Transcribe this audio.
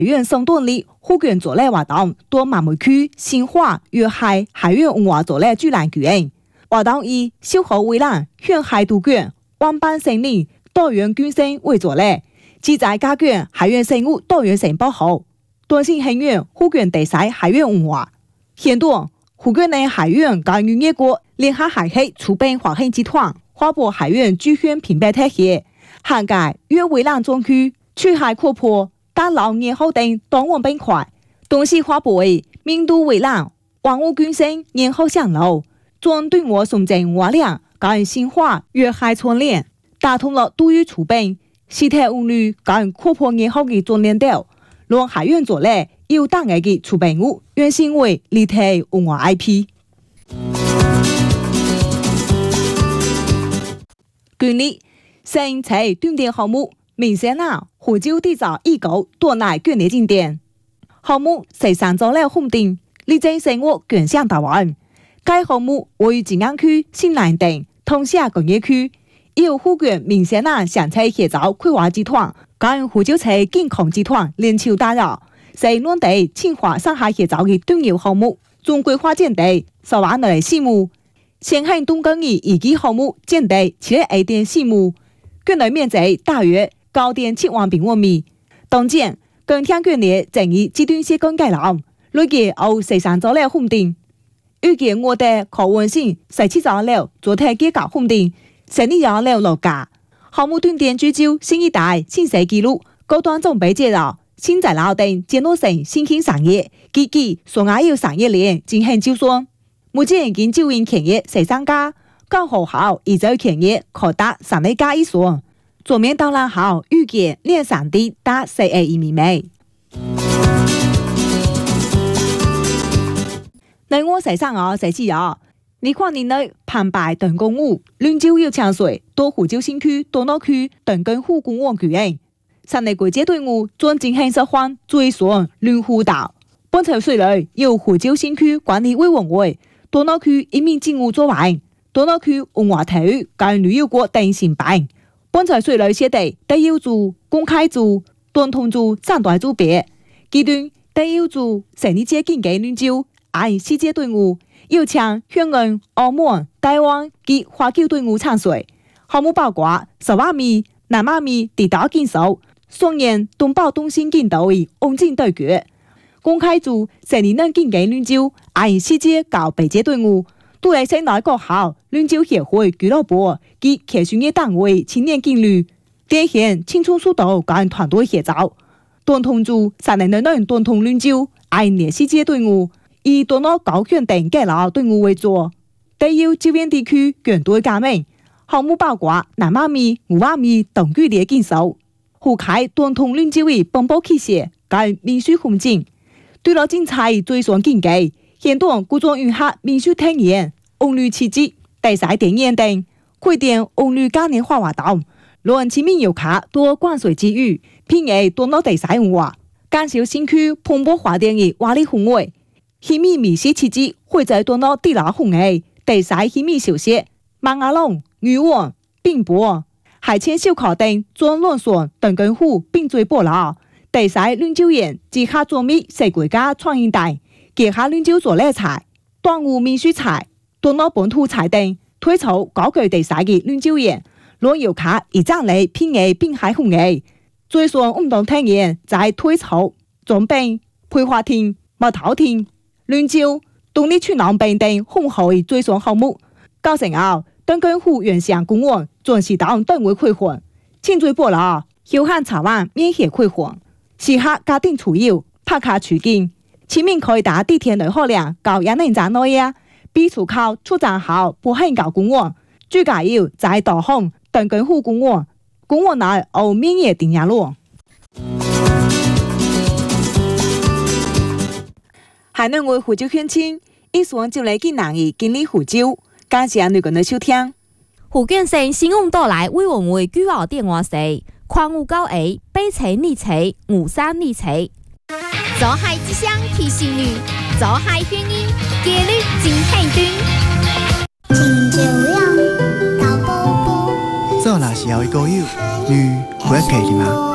院松段里护卷做嘞活动，多马梅区、新化、粤海海院文化做嘞主栏举行。活动以小河为栏，向海杜卷、万般生理、多元捐生为做嘞，记载家卷海院生物多元性保护，多性很远护卷地塞海院文化。现段护卷内海院跟渔业国联合海黑储备华兴集团，划拨海院主选品牌特色，涵盖粤围栏中区、出海扩坡、大老年后等多项板块，东西划拨为民都围栏、万物捐生、年后向路。专对我送进瓦量，跟新化粤海串联，打通了都市储备、西铁物流跟扩破年后的专联道，让海院做嘞有大额的储备物，原先为立体文化 IP。今年新材端点项目明显啦，湖州地造已购多乃捐列景点，项目是上周了红顶，立正生活捐向台湾。该项目位于静安区新南镇通下工业区，由湖卷明显啦上车协造规划集团跟湖州市健康集团联手打造，是两地清华上下协造的重要项目。总规划建地10万内项目，先行动工的一级项目建地7.2.4亩，捐内面积大约9.7万平方米。当前工程捐列正以阶段性改造，累计有13座了红顶。预计我哋可完成17座了主体建构红顶，12座了落架。项目端点聚焦新一代新世纪路高端装备介绍，新材料等建筑成新兴产业，积极双亚有产业链进行招商。目前已经招引企业13家，各学校已招企业可达30家以上。桌面导览后预计年产地达4.1米米。内我西上哦，西市哦，你看年内澎湃等公务，lun州要抢水，多湖州新区、多诺区等跟护公网举行。三内国际队伍专进行实环追船轮湖道。本场水内由湖州新区管理委员会、多诺区一名警务做完，多诺区文化体育跟旅游局等承办。本场水内设地第一组、公开组、传统组3大组别，其中第一组成立接近嘅lun州。按世界队伍要抢香港、澳门、台湾及华侨队伍参赛，项目包括10万米、2万米地道竞手、双人东宝东新竞斗的黄金对决。公开组成立能竞技lun州按世界到北界队伍，都係省內各校lun州協會俱樂部及其選業單位青年競旅，體現青春速度跟團隊協作。傳統組3年內傳統lun州按列世界隊伍。以多諾高雄等各老隊伍為主，都有周邊地區強隊加盟。項目包括2萬米、5萬米等距離競手，覆蓋傳統lun州的奔波器械跟民俗風景。對了精彩追上競技，現段古裝融合民俗體驗、紅綠奇蹟、地勢電影等，開展紅綠嘉年華活動，讓市民遊客多觀水之餘，品味多諾地勢文化，感受新區蓬勃發展的活力氛圍。希米美食奇蹟會在多諾地拉紅氣，地勢希米小食、馬亞龍、魚丸、冰波、海鮮燒烤等專輪船等根湖並最波浪。地勢lun州園及客做米是國家創意帶，結合lun州做叻菜、端午民俗菜、多諾本土菜等，推出高級地勢嘅lun州園，讓遊客一站嚟品味濱海風氣。最上運動體驗在推出裝備、配花廳、木頭廳。lun州、東里村南邊等豐厚的追上項目，高成後等根湖原上公園準時當等位開放，前最波啦，休閒茶灣免費開放，適合家庭出遊、拍卡取景，市民可以打地鐵內河梁到1站內呀，比出口出站後步行到公園，最加要在導航等根湖公園，公園內有免費定下路。海南為湖州鄉親，以上就嚟見人嘅經歷湖州，感謝你哋嘅收聽。 湖建省新運到來委員會舉行電話會，礦物高 A 北車二車53二車。 做海之聲提醒你，做海勸你，紀律真輕斷。真就亮到寶寶。 做那是要一個友，你不要客氣嗎？